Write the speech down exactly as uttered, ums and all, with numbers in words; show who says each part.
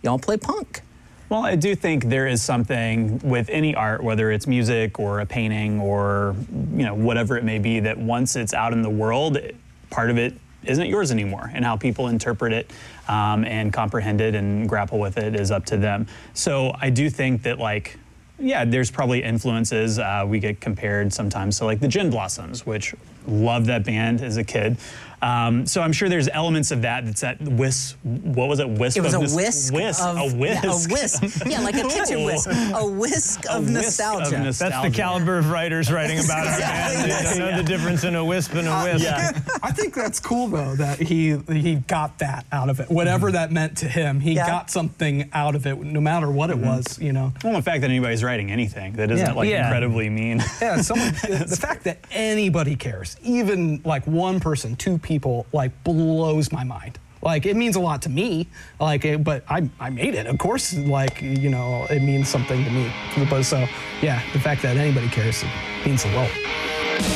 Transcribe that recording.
Speaker 1: y'all play punk.
Speaker 2: Well, I do think there is something with any art, whether it's music or a painting or, you know, whatever it may be, that once it's out in the world, part of it isn't yours anymore, and how people interpret it um, and comprehend it and grapple with it is up to them. So I do think that, like, yeah, there's probably influences. Uh, we get compared sometimes to like the Gin Blossoms, which loved that band as a kid. Um, so I'm sure there's elements of that. That's that whisk. What was it? Wisp.
Speaker 1: It was
Speaker 2: of
Speaker 1: a
Speaker 2: this,
Speaker 1: whisk.
Speaker 2: Whisk.
Speaker 1: Of,
Speaker 2: a whisk.
Speaker 1: Yeah, a whisk. Yeah, like a kitchen whisk. A whisk of
Speaker 2: a
Speaker 1: nostalgia.
Speaker 2: Whisk of nostalgia.
Speaker 3: That's the caliber of writers writing about our band. They don't know
Speaker 2: Yeah.
Speaker 3: the difference in a wisp and a whisk.
Speaker 2: Yeah.
Speaker 4: I think that's cool though that he he got that out of it. Whatever
Speaker 2: Mm-hmm.
Speaker 4: that meant to him, he
Speaker 1: Yeah.
Speaker 4: got something out of it, no matter what it
Speaker 2: Mm-hmm.
Speaker 4: was. You know.
Speaker 2: Well, the fact that anybody's writing anything that isn't
Speaker 4: Yeah.
Speaker 2: like
Speaker 3: Yeah.
Speaker 2: incredibly mean.
Speaker 4: Yeah, someone, the fact that anybody cares, even like one person, two people, like blows my mind. Like, it means a lot to me, like, it, but I, I made it. Of course, like, you know, it means something to me. But so, yeah, the fact that anybody cares, it means a lot.